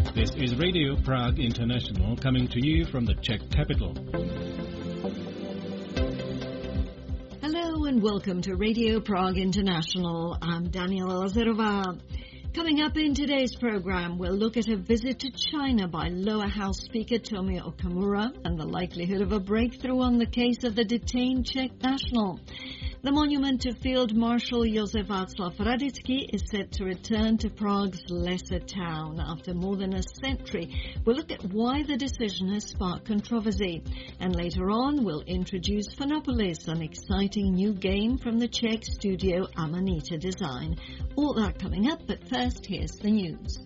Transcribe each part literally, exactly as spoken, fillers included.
This is Radio Prague International coming to you from the Czech capital. Hello and welcome to Radio Prague International. I'm Daniela Lazarova. Coming up in today's program, we'll look at a visit to China by Lower House Speaker Tomio Okamura and the likelihood of a breakthrough on the case of the detained Czech national. The monument to Field Marshal Josef Václav Radecký is set to return to Prague's lesser town after more than a century. We'll look at why the decision has sparked controversy. And later on, we'll introduce Phonopolis, an exciting new game from the Czech studio Amanita Design. All that coming up, but first, here's the news.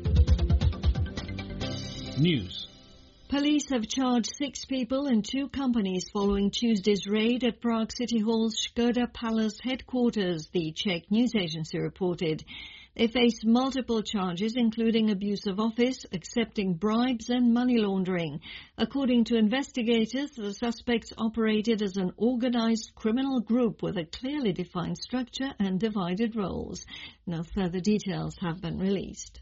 News. Police have charged six people and two companies following Tuesday's raid at Prague City Hall's Škoda Palace headquarters, the Czech news agency reported. They face multiple charges, including abuse of office, accepting bribes and money laundering. According to investigators, the suspects operated as an organized criminal group with a clearly defined structure and divided roles. No further details have been released.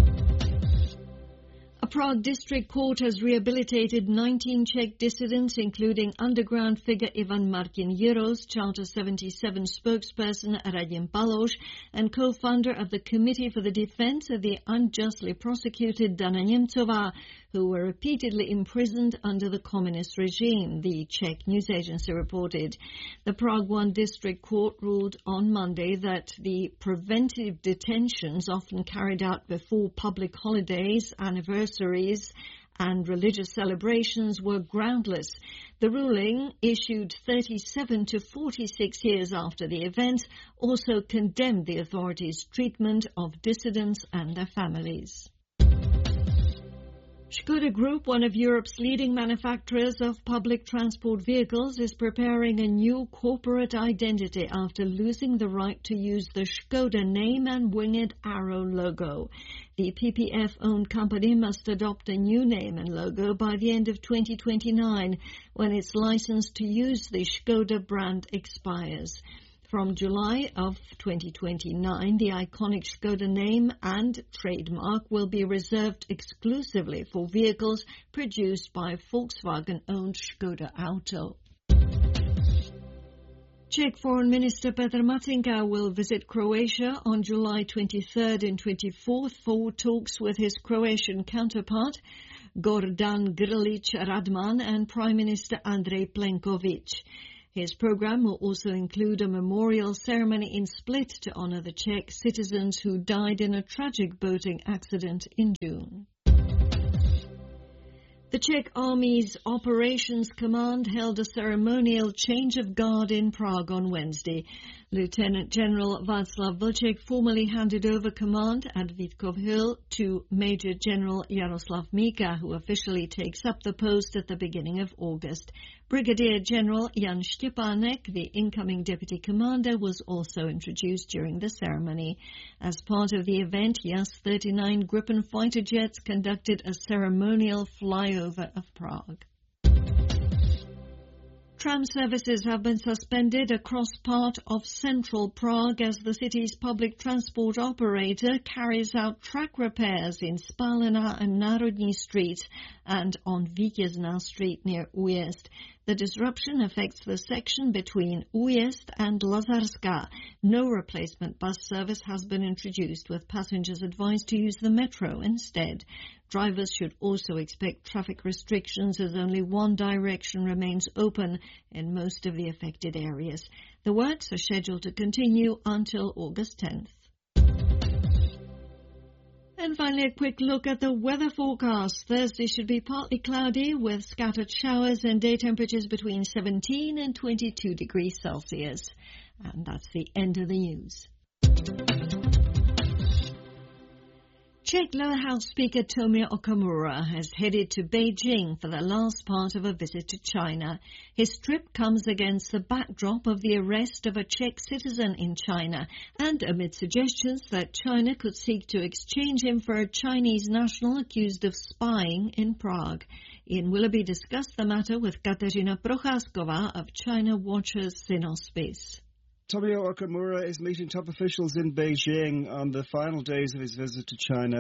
A Prague district court has rehabilitated nineteen Czech dissidents, including underground figure Ivan Martin Jiros, Charter seventy-seven spokesperson Radim Baloš, and co-founder of the Committee for the Defense of the Unjustly Prosecuted Dana Němcová, who were repeatedly imprisoned under the communist regime, the Czech news agency reported. The Prague One District Court ruled on Monday that the preventive detentions often carried out before public holidays, anniversaries, and religious celebrations were groundless. The ruling, issued thirty-seven to forty-six years after the event, also condemned the authorities' treatment of dissidents and their families. Škoda Group, one of Europe's leading manufacturers of public transport vehicles, is preparing a new corporate identity after losing the right to use the Škoda name and winged arrow logo. The P P F-owned company must adopt a new name and logo by the end of twenty twenty-nine, when its license to use the Škoda brand expires. From July of twenty twenty-nine, the iconic Škoda name and trademark will be reserved exclusively for vehicles produced by Volkswagen-owned Škoda Auto. Czech Foreign Minister Petr Matinka will visit Croatia on July twenty-third and twenty-fourth for talks with his Croatian counterpart, Gordan Grlić Radman, and Prime Minister Andrej Plenković. His program will also include a memorial ceremony in Split to honor the Czech citizens who died in a tragic boating accident in June. The Czech Army's Operations Command held a ceremonial change of guard in Prague on Wednesday. Lieutenant General Václav Vlček formally handed over command at Vítkov Hill to Major General Jaroslav Mika, who officially takes up the post at the beginning of August. Brigadier General Jan Štěpánek, the incoming deputy commander, was also introduced during the ceremony. As part of the event, Jas thirty-nine Gripen fighter jets conducted a ceremonial flyover of Prague. Tram services have been suspended across part of central Prague as the city's public transport operator carries out track repairs in Spálená and Národní streets and on Vítězná street near Újezd. The disruption affects the section between Újezd and Lazarská. No replacement bus service has been introduced, with passengers advised to use the metro instead. Drivers should also expect traffic restrictions as only one direction remains open in most of the affected areas. The works are scheduled to continue until August tenth. And finally, a quick look at the weather forecast. Thursday should be partly cloudy with scattered showers and day temperatures between seventeen and twenty-two degrees Celsius. And that's the end of the news. Czech Lower House Speaker Tomio Okamura has headed to Beijing for the last part of a visit to China. His trip comes against the backdrop of the arrest of a Czech citizen in China and amid suggestions that China could seek to exchange him for a Chinese national accused of spying in Prague. Ian Willoughby discussed the matter with Kateřina Procházková of China Watchers Synospis. Tomio Okamura is meeting top officials in Beijing on the final days of his visit to China.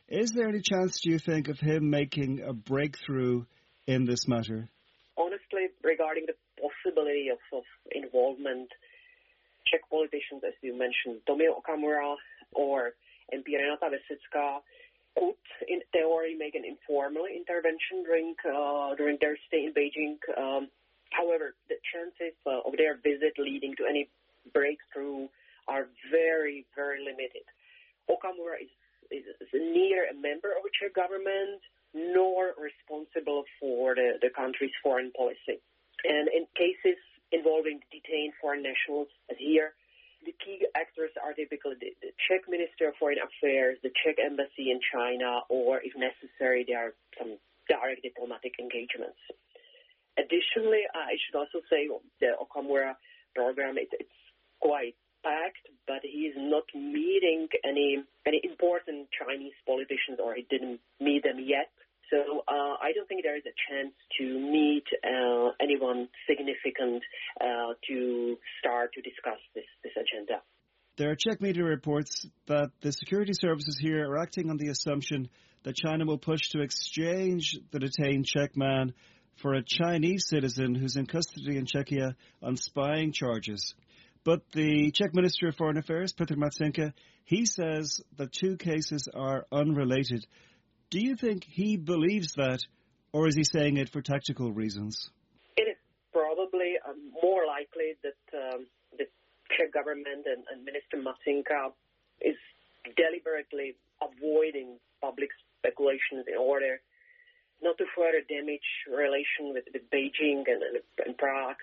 Is there any chance, do you think, of him making a breakthrough in this matter? Honestly, regarding the possibility of, of involvement, Czech politicians, as you mentioned, Tomio Okamura or M P Renata Vesická, could, in theory, make an informal intervention during uh, during their stay in Beijing. Um, however, the chances uh, of their visit leading to any breakthrough are very, very limited. Okamura is, is, is neither a member of the Czech government nor responsible for the, the country's foreign policy. And in cases involving detained foreign nationals, as here, the key actors are typically the, the Czech Minister of Foreign Affairs, the Czech Embassy in China, or, if necessary, there are some direct diplomatic engagements. Additionally, I should also say the Okamura program, it, it's quite packed, but he is not meeting any any important Chinese politicians, or he didn't meet them yet. So uh, I don't think there is a chance to meet uh, anyone significant uh, to start to discuss this, this agenda. There are Czech media reports that the security services here are acting on the assumption that China will push to exchange the detained Czech man for a Chinese citizen who's in custody in Czechia on spying charges. But the Czech Minister of Foreign Affairs, Petr Matsenka, he says the two cases are unrelated. Do you think he believes that, or is he saying it for tactical reasons? It is probably uh, more likely that um, the Czech government and, and Minister Matsenka is deliberately avoiding public speculations in order not to further damage relation with, with Beijing and, and, and Prague,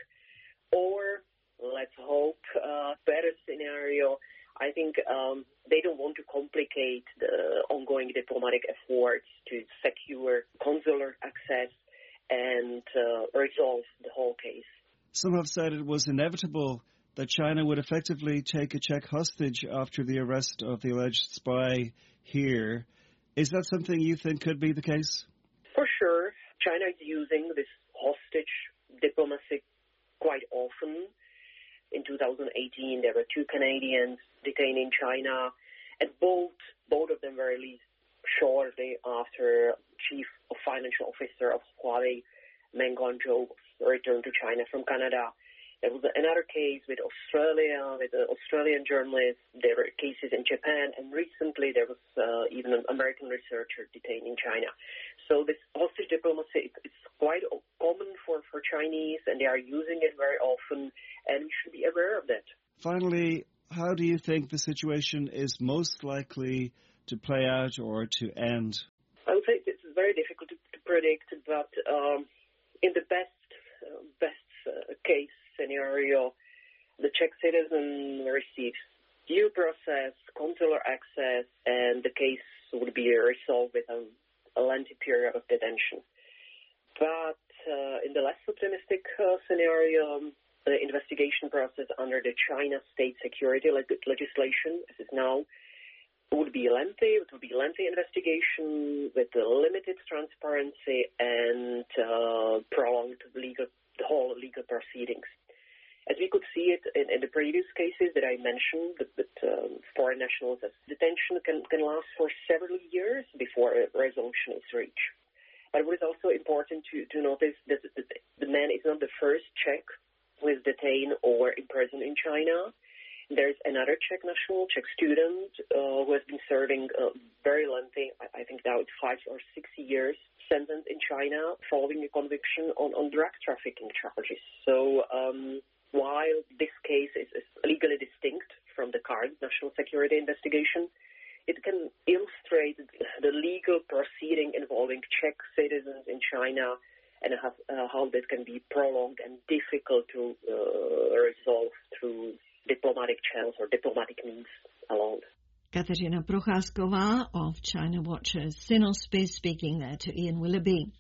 or let's hope uh, better scenario. I think um, they don't want to complicate the ongoing diplomatic efforts to secure consular access and uh, resolve the whole case. Some have said it was inevitable that China would effectively take a Czech hostage after the arrest of the alleged spy here. Is that something you think could be the case? For sure. China is using this hostage diplomacy quite often. In two thousand eighteen, there were two Canadians detained in China, and both both of them were released shortly after Chief Financial Officer of Huawei, Meng Wanzhou, returned to China from Canada. There was another case with Australia, with an Australian journalist. There were cases in Japan, and recently there was uh, even an American researcher detained in China. So this hostage diplomacy, it's, it's quite common for, for Chinese, and they are using it very often, and we should be aware of that. Finally, how do you think the situation is most likely to play out or to end? I would say it's very difficult to, to predict, but um, in the best uh, best uh, case scenario, the Czech citizen receives due process, consular access, and the case would be resolved within a lengthy period of detention. But uh, in the less optimistic uh, scenario, the investigation process under the China state security leg- legislation, as is now, would be lengthy. It would be lengthy investigation with limited transparency and uh, prolonged legal, the whole legal proceedings. As we could see it in, in the previous cases that I mentioned, that, that um, foreign nationals, detention can, can last for several years before a resolution is reached. But what is also important to, to notice that the, the man is not the first Czech who is detained or imprisoned in China. There's another Czech national, Czech student, uh, who has been serving a very lengthy, I, I think now it's five or six years, sentence in China following a conviction on, on drug trafficking charges. So um, while this case is, is legally distinct from the current national security investigation, it can illustrate the legal proceeding involving Czech citizens in China and how, uh, how that can be prolonged and difficult to uh, resolve through diplomatic channels or diplomatic means alone. Kateřina Procházková of China Watchers, Sinospi, speaking there to Ian Willoughby.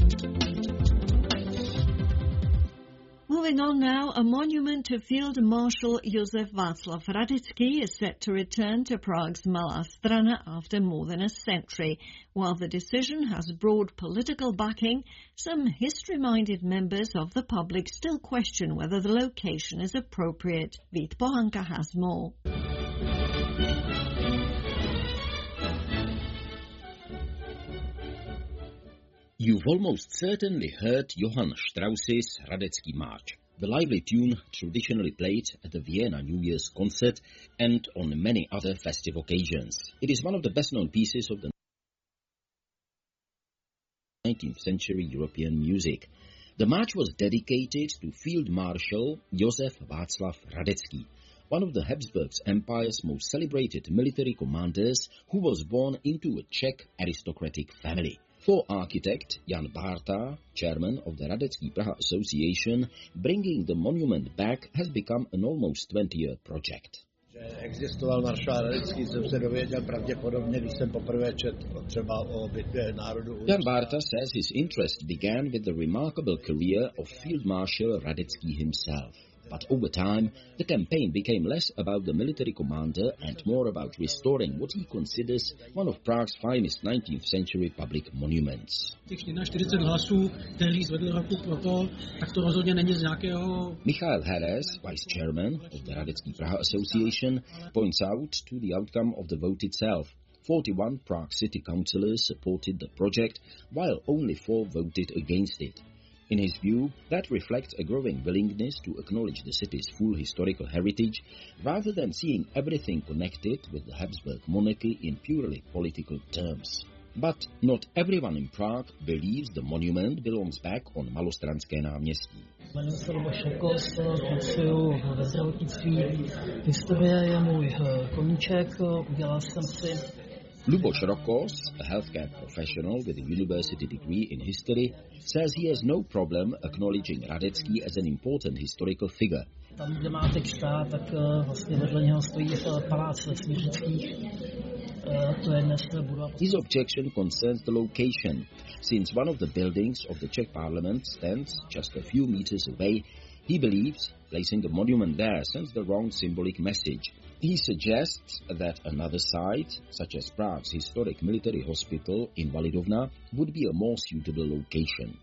Moving on now, a monument to Field Marshal Josef Václav Radický is set to return to Prague's Malá Strana after more than a century. While the decision has broad political backing, some history-minded members of the public still question whether the location is appropriate. Vít Pohanka has more. You've almost certainly heard Johann Strauss's Radetzky March, the lively tune traditionally played at the Vienna New Year's concert and on many other festive occasions. It is one of the best-known pieces of the nineteenth century European music. The march was dedicated to Field Marshal Josef Václav Radetzky, one of the Habsburg Empire's most celebrated military commanders, who was born into a Czech aristocratic family. For architect Jan Bárta, chairman of the Radetzky Praha Association, bringing the monument back has become an almost twenty-year project. Existoval maršál Radecký, jsem se dověděl pravděpodobně, když jsem poprvé četl třeba o bitvě národů. Jan Bárta says his interest began with the remarkable career of Field Marshal Radetzky himself. But over time, the campaign became less about the military commander and more about restoring what he considers one of Prague's finest nineteenth century public monuments. Michal Heres, vice chairman of the Radetzky Praha Association, points out to the outcome of the vote itself. forty-one Prague city councillors supported the project, while only four voted against it. In his view, that reflects a growing willingness to acknowledge the city's full historical heritage, rather than seeing everything connected with the Habsburg monarchy in purely political terms. But not everyone in Prague believes the monument belongs back on Malostranské náměstí. Jmenuji se Luboš Rokos, pracuji ve zdravotnictví. Historie je můj koníček, udělal jsem si... Luboš Rokos, a healthcare professional with a university degree in history, says he has no problem acknowledging Radetzky as an important historical figure. Tam, kde má teď stát, tak vlastně vedle něho stojí palác Směřických. To je dnes budova. His objection concerns the location. Since one of the buildings of the Czech parliament stands just a few meters away, he believes placing the monument there sends the wrong symbolic message. He suggests that another site, such as Prague's historic military hospital in Validovna, would be a more suitable location.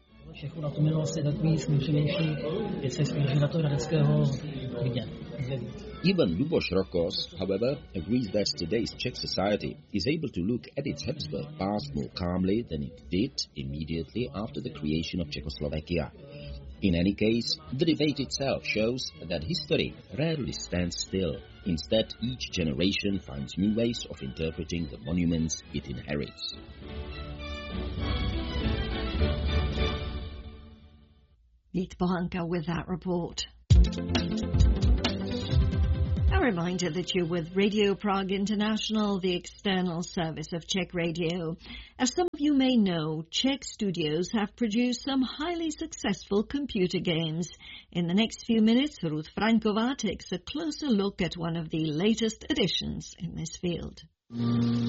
Even Luboš Rokos, however, agrees that today's Czech society is able to look at its Habsburg past more calmly than it did immediately after the creation of Czechoslovakia. In any case, the debate itself shows that history rarely stands still. Instead, each generation finds new ways of interpreting the monuments it inherits. Vít Pohanka with that report. A reminder that you're with Radio Prague International, the external service of Czech Radio. As some of you may know, Czech studios have produced some highly successful computer games. In the next few minutes, Ruth Franková takes a closer look at one of the latest additions in this field.